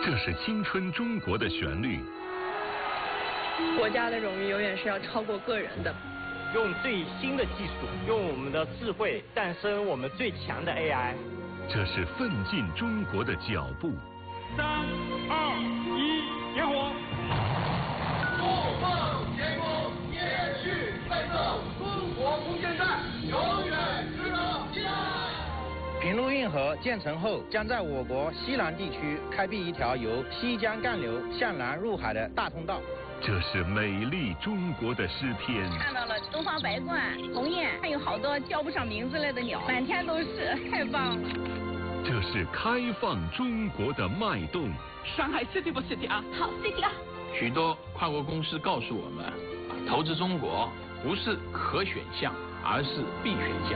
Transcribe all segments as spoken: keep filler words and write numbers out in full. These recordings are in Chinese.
这是青春中国的旋律。 国家的荣誉永远是要超过个人的。 用最新的技术，用我们的智慧诞生我们最强的 A I。 这是奋进中国的脚步。 三二一，点火！ 怒放前锋，延续奋斗，中国空间站永远值得期待。 平陆运河建成后，将在我国西南地区开辟一条由西江干流向南入海的大通道。 这是美丽中国的诗篇。 看到了东方白鹳、鸿雁，还有好多叫不上名字来的鸟，满天都是，太棒了。 这是开放中国的脉动。 上海 city 不 city 啊？ 好 city 啊！ 许多跨国公司告诉我们，投资中国不是可选项，而是必选项。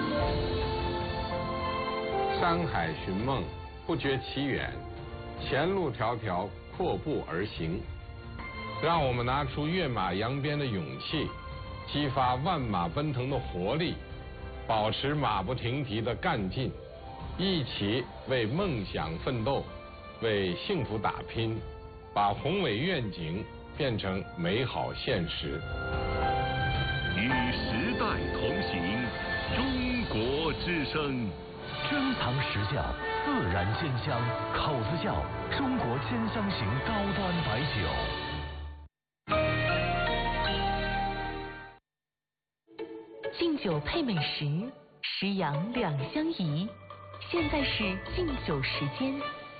山海寻梦，不觉其远；前路迢迢，阔步而行。让我们拿出跃马扬鞭的勇气，激发万马奔腾的活力，保持马不停蹄的干劲，一起为梦想奋斗，为幸福打拼，把宏伟愿景变成美好现实。 与时代同行，中国之声。 珍藏实窖，自然鲜香，口子窖，中国千香型高端白酒。 敬酒配美食，食养两相宜。现在是敬酒时间。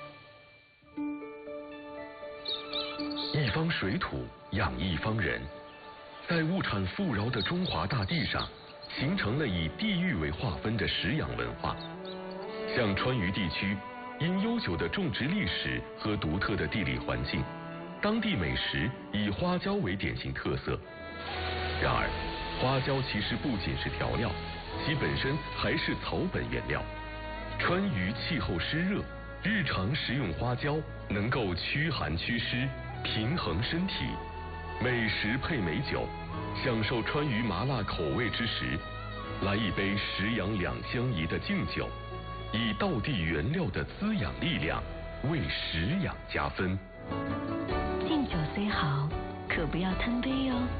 一方水土养一方人，在物产富饶的中华大地上，形成了以地域为划分的食养文化。像川渝地区，因悠久的种植历史和独特的地理环境，当地美食以花椒为典型特色。然而，花椒其实不仅是调料，其本身还是草本原料。川渝气候湿热，日常食用花椒能够驱寒祛湿，平衡身体。美食配美酒，享受川渝麻辣口味之时，来一杯食养两相宜的敬酒，以道地原料的滋养力量，为食养加分。 敬酒虽好，可不要贪杯哦。